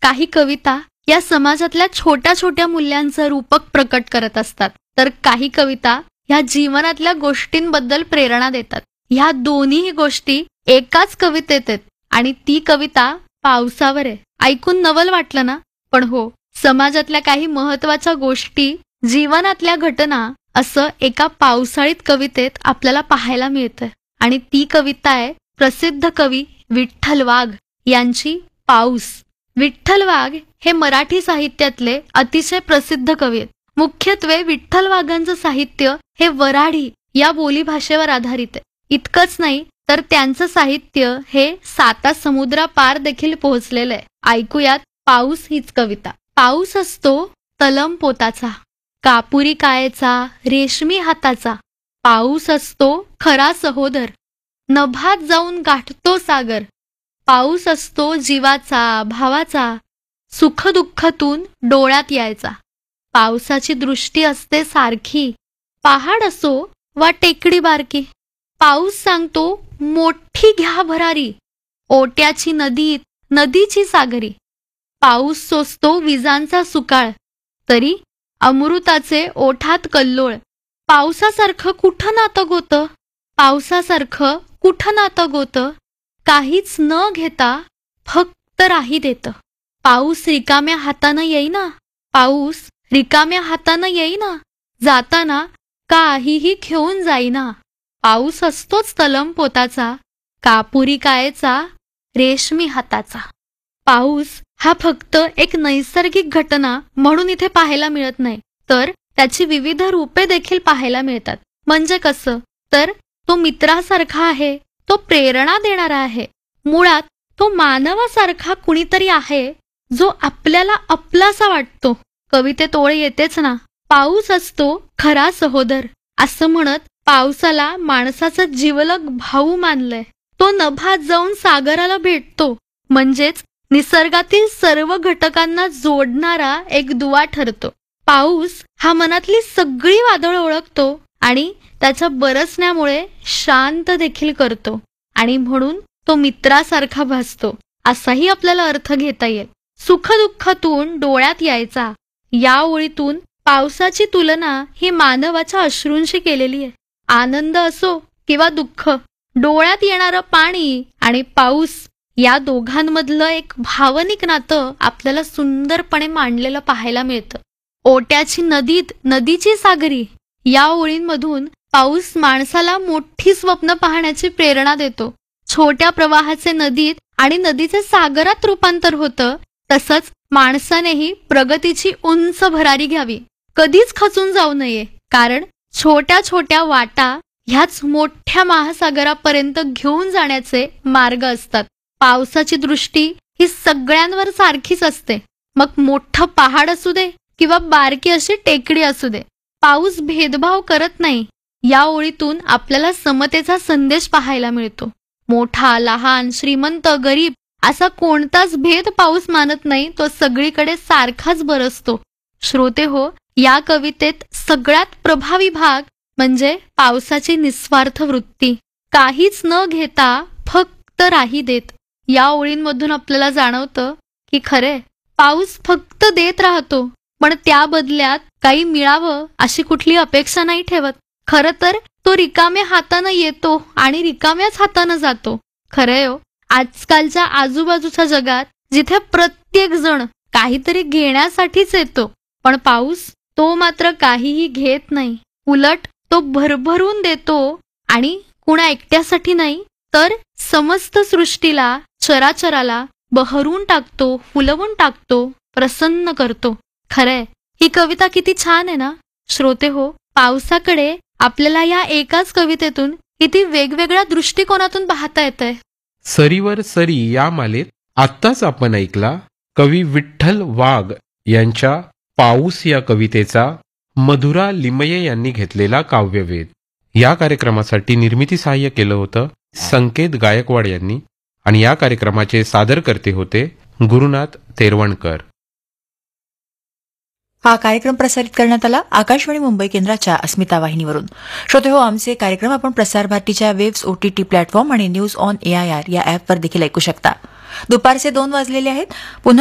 काही कविता या समाजातल्या छोट्या छोट्या मूल्यांचं रूपक प्रकट करत असतात, तर काही कविता ह्या जीवनातल्या गोष्टींबद्दल प्रेरणा देतात. ह्या दोन्ही गोष्टी एकाच कवितेत आहेत आणि ती कविता पावसावर आहे. ऐकून नवल वाटलं ना? पण हो, समाजातल्या काही महत्वाच्या गोष्टी, जीवनातल्या घटना असं एका पावसाळीत कवितेत आपल्याला पाहायला मिळतं. आणि ती कविता आहे प्रसिद्ध कवी विठ्ठल वाघ यांची पाऊस. विठ्ठल वाघ हे मराठी साहित्यातले अतिशय प्रसिद्ध कवी आहेत. मुख्यत्वे विठ्ठल वाघांचं साहित्य हे वऱ्हाडी या बोलीभाषेवर आधारित आहे. इतकंच नाही तर त्यांचं साहित्य हे 7 समुद्रापार देखील पोहोचलेलं आहे. ऐकूयात पाऊस हीच कविता. पाऊस असतो तलम पोताचा, कापुरी कायेचा, रेशमी हाताचा. पाऊस असतो खरा सहोदर, नभात जाऊन गाठतो सागर. पाऊस असतो जीवाचा, भावाचा, सुखदुःखातून डोळ्यात यायचा. पावसाची दृष्टी असते सारखी, पहाड असो वा टेकडी बारकी. पाऊस सांगतो मोठी घ्या भरारी, ओट्याची नदीत नदीची सागरी. पाऊस सोसतो विजांचा सुकाळ, तरी अमृताचे ओठात कल्लोळ. पावसासारखं कुठं नातं गोतं, पावसासारखं कुठं नातं गोतं. काहीच न घेता फक्त राही देतं. पाऊस रिकाम्या हातानं येईना, पाऊस रिकाम्या हातानं येईना. जाताना काहीही घेऊन जाईना. पाऊस असतोच तलम पोताचा, कापुरी कायेचा, रेशमी हाताचा. पाऊस हा फक्त एक नैसर्गिक घटना म्हणून इथे पाहायला मिळत नाही, तर त्याची विविध रूपे देखील पाहायला मिळतात. म्हणजे कसं? तर तो मित्रासारखा आहे, तो प्रेरणा देणारा आहे. मुळात तो मानवासारखा कुणीतरी आहे जो आपल्याला आपलासा वाटतो. कवितेत ओळ येतेच ना, पाऊस असतो खरा सहोदर. असं म्हणत पावसाला माणसाचा जिवलग भाऊ मानलंय. तो नभात जाऊन सागराला भेटतो, म्हणजेच निसर्गातील सर्व घटकांना जोडणारा एक दुवा ठरतो. पाऊस हा मनातली सगळी वादळ ओळखतो आणि त्याच्या बरसण्यामुळे शांत देखील करतो आणि म्हणून तो मित्रासारखा भासतो, असाही आपल्याला अर्थ घेता येईल. सुखदुःखातून डोळ्यात यायचा या ओळीतून पावसाची तुलना ही मानवाच्या अश्रूंशी केलेली आहे. आनंद असो किंवा दुःख, डोळ्यात येणारं पाणी आणि पाऊस या दोघांमधलं एक भावनिक नातं आपल्याला सुंदरपणे मांडलेलं पाहायला मिळतं. ओट्याची नदीत नदीची सागरी या ओळींमधून पाऊस माणसाला मोठी स्वप्न पाहण्याची प्रेरणा देतो. छोट्या प्रवाहाचे नदीत आणि नदीचे सागरात रूपांतर होतं. तसंच माणसानेही प्रगतीची उंच भरारी घ्यावी, कधीच खचून जाऊ नये, कारण छोट्या छोट्या वाटा ह्याच मोठ्या महासागरापर्यंत घेऊन जाण्याचे मार्ग असतात. पावसाची दृष्टी ही सगळ्यांवर सारखीच असते, मग मोठं पहाड असू दे किंवा बारकी अशी टेकडी असू दे. पाऊस भेदभाव करत नाही. या ओळीतून आपल्याला समतेचा संदेश पाहायला मिळतो. मोठा लहान, श्रीमंत गरीब असा कोणताच भेद पाऊस मानत नाही. तो सगळीकडे सारखाच बरसतो. श्रोते हो, या कवितेत सगळ्यात प्रभावी भाग म्हणजे पावसाची निस्वार्थ वृत्ती. काहीच न घेता फक्त राही देत. या ओळींमधून आपल्याला जाणवतं की खरे पाऊस फक्त देत राहतो, पण त्या बदल्यात काही मिळावं अशी कुठली अपेक्षा नाही ठेवत. खरं तर तो रिकाम्या हातानं येतो आणि रिकाम्याच हातानं जातो. खरंय हो, आजकालच्या आजूबाजूच्या जगात जिथे प्रत्येक जण काहीतरी घेण्यासाठीच येतो, पण पाऊस तो मात्र काहीही घेत नाही. उलट तो भरभरून देतो आणि कुणा एकट्यासाठी नाही, तर समस्त सृष्टीला, चराचराला बहरून टाकतो, फुलवून टाकतो, प्रसन्न करतो. खरंय, ही कविता किती छान आहे ना? श्रोते हो, पावसाकडे आपल्याला या एकाच कवितेतून किती वेगवेगळ्या दृष्टिकोनातून पाहता येतंय. सरीवर सरी या मालेत आत्ताच आपण ऐकला कवी विठ्ठल वाघ यांच्या पाऊस या कवितेचा मधुरा लिमये यांनी घेतलेला काव्यवेध. या कार्यक्रमासाठी निर्मिती सहाय्य केलं होतं संकेत गायकवाड यांनी आणि या कार्यक्रमाचे सादरकर्ते होते गुरुनाथ तेरवणकर. हा कार्यक्रम प्रसारित करण्यात आला आकाशवाणी मुंबई केंद्राच्या अस्मिता वाहिनीवरून. श्रोते हो, आमचे कार्यक्रम आपण प्रसार भारतीच्या वेव्स OTT प्लॅटफॉर्म आणि न्यूज ऑन AIR या ॲपवर देखील ऐकू शकता. दुपारचे 2 वाजलेले आहेत. पुन्हा